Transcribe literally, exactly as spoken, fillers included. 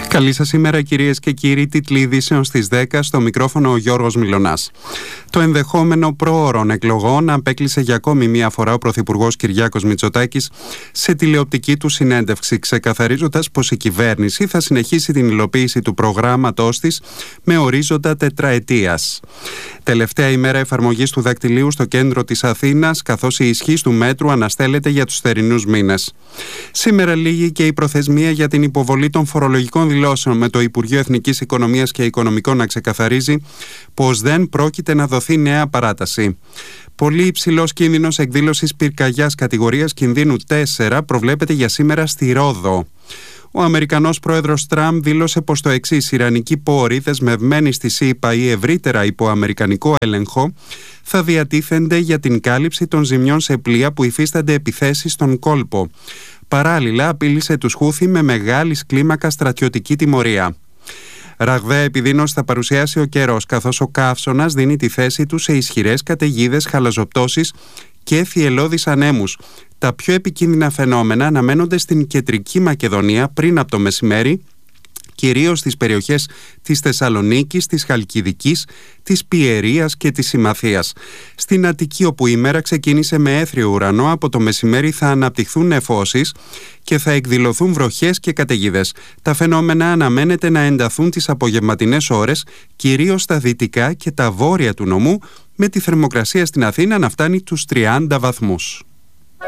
Καλή σας ημέρα, κυρίες και κύριοι. Τίτλοι ειδήσεων στις δέκα, στο μικρόφωνο ο Γιώργος Μιλωνάς. Το ενδεχόμενο προώρων εκλογών απέκλεισε για ακόμη μία φορά ο Πρωθυπουργός Κυριάκος Μητσοτάκης σε τηλεοπτική του συνέντευξη, ξεκαθαρίζοντας πως η κυβέρνηση θα συνεχίσει την υλοποίηση του προγράμματός της με ορίζοντα τετραετίας. Τελευταία ημέρα εφαρμογής του δακτυλίου στο κέντρο της Αθήνας, καθώς η ισχύς του μέτρου αναστέλλεται για τους θερινούς μήνες. Σήμερα λήγει και η προθεσμία για την υποβολή των φορολογικών δηλώσεων, με το Υπουργείο Εθνικής Οικονομίας και Οικονομικών να ξεκαθαρίζει πως δεν πρόκειται να δοθεί νέα παράταση. Πολύ υψηλός κίνδυνος εκδήλωσης πυρκαγιάς κατηγορίας κινδύνου τέσσερα προβλέπεται για σήμερα στη Ρόδο. Ο Αμερικανός πρόεδρος Τραμπ δήλωσε πως το εξής: ιρανικοί πόροι δεσμευμένοι στη ΣΥΠΑ ή ευρύτερα υπό αμερικανικό έλεγχο θα διατίθενται για την κάλυψη των ζημιών σε πλοία που υφίστανται επιθέσεις στον κόλπο. Παράλληλα, απείλησε τους Χούθι με μεγάλης κλίμακα στρατιωτική τιμωρία. Ραγδαία επιδείνωση θα παρουσιάσει ο καιρός, καθώς ο καύσωνας δίνει τη θέση του σε ισχυρές καταιγίδες, χαλαζοπτώσεις και θυελλώδεις ανέμους. Τα πιο επικίνδυνα φαινόμενα αναμένονται στην κεντρική Μακεδονία πριν από το μεσημέρι, κυρίως στις περιοχές της Θεσσαλονίκης, της Χαλκιδικής, της Πιερίας και της Συμμαθίας. Στην Αττική, όπου η μέρα ξεκίνησε με έθριο ουρανό, από το μεσημέρι θα αναπτυχθούν νεφώσεις και θα εκδηλωθούν βροχές και καταιγίδες. Τα φαινόμενα αναμένεται να ενταθούν τις απογευματινές ώρες, κυρίως στα δυτικά και τα βόρεια του νομού, με τη θερμοκρασία στην Αθήνα να φτάνει τους τριάντα βαθμούς.